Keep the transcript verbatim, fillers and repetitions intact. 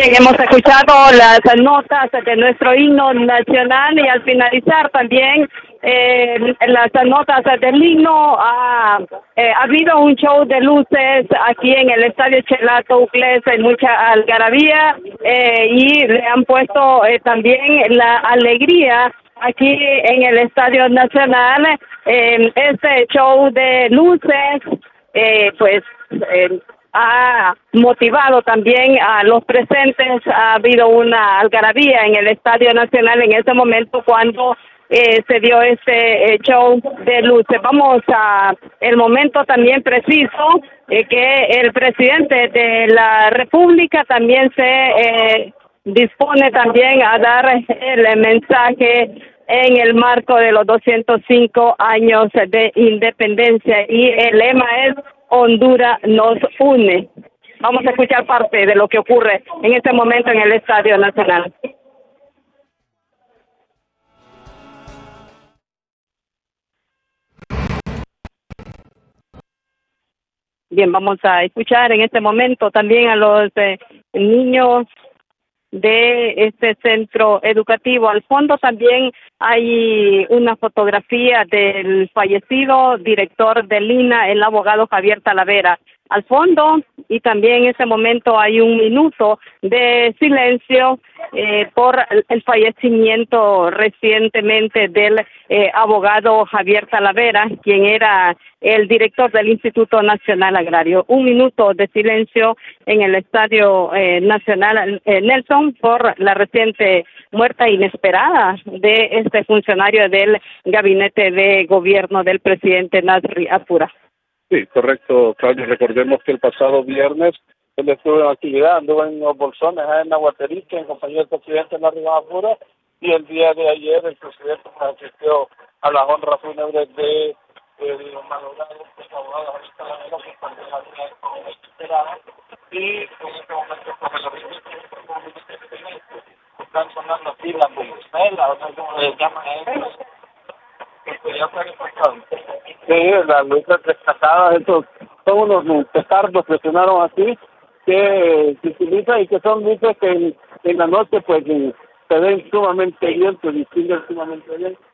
Bien, hemos escuchado las notas de nuestro himno nacional y al finalizar también eh, las notas del himno ha, eh, ha habido un show de luces aquí en el Estadio Chelato Uclés, en mucha algarabía eh, y le han puesto eh, también la alegría aquí en el Estadio Nacional. Eh, este show de luces eh, pues eh, ha motivado también a los presentes. Ha habido una algarabía en el Estadio Nacional en ese momento cuando eh, se dio este eh, show de luces. Vamos a el momento también preciso eh, que el presidente de la República también se eh, dispone también a dar el mensaje en el marco de los doscientos cinco años de independencia, y el lema es Honduras nos une. Vamos a escuchar parte de lo que ocurre en este momento en el Estadio Nacional. Bien, vamos a escuchar en este momento también a los eh, niños de este centro educativo. Al fondo también hay una fotografía del fallecido director del I N A, el abogado Javier Talavera. Al fondo, y también en ese momento hay un minuto de silencio eh, por el fallecimiento recientemente del eh, abogado Javier Talavera, quien era el director del Instituto Nacional Agrario. Un minuto de silencio en el Estadio eh, Nacional eh, Nelson por la reciente muerte inesperada de este funcionario del gabinete de gobierno del presidente Nasri Apura. Sí, correcto, Claudio. Recordemos que el pasado viernes él estuvo en actividad, anduvo en los bolsones en Nahuatarique en compañía del presidente Nasri Apura, y el día de ayer el presidente asistió a las honras fúnebres de el malogrado abogado Javier Talavera, que también había esperado, y en este momento pues los están sonando aquí las bubucelas, o sea, como le llaman a ellos. Pues ya fue importante. Sí, las luces destacadas, estos son unos petardos que sonaron así, que se utilizan y que son luces que en, en la noche pues se ven sumamente bien, se distinguen sumamente bien.